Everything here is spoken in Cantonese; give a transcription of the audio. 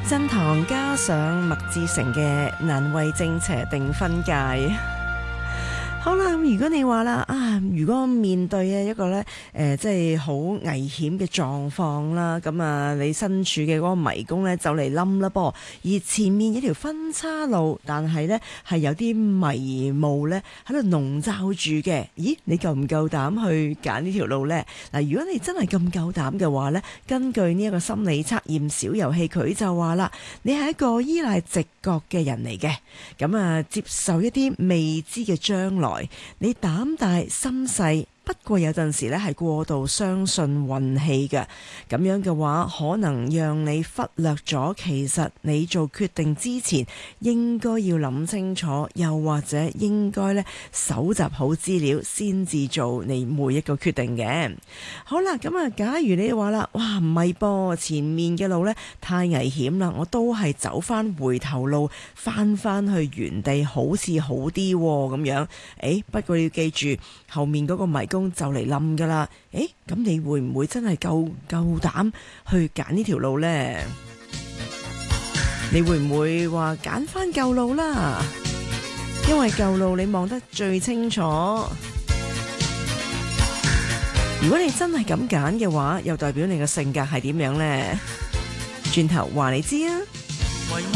珍堂加上麥志誠嘅難為正邪定分界。好啦，如果你話啦如果面對一個咧即係好危險嘅狀況啦，咁你身處嘅嗰個迷宮咧就嚟冧啦噃，而前面有條分岔路，但係咧係有啲迷霧咧喺度籠罩住嘅。咦，你夠唔夠膽去揀呢條路呢？嗱，如果你真係咁夠膽嘅話咧，根據呢一個心理測驗小遊戲，佢就話啦，你係一個依賴直覺嘅人嚟嘅，咁接受一啲未知嘅將來。你膽大心細，不過有陣時咧係過度相信運氣嘅，咁樣嘅話可能讓你忽略咗其實你做決定之前應該要諗清楚，又或者應該咧搜集好資料先至做你每一個決定嘅。好啦，咁假如你話啦，哇唔係噃，前面嘅路咧太危險啦，我都係走翻回頭路，翻去原地好似好啲咁樣。不過要記住後面嗰個迷宮就嚟冧噶啦，咁你會唔會真係夠膽去揀呢條路呢？你會唔會話揀翻舊路啦？因為舊路你望得最清楚。如果你真係咁揀嘅話，又代表你嘅性格係點樣呢？轉頭話你知啊！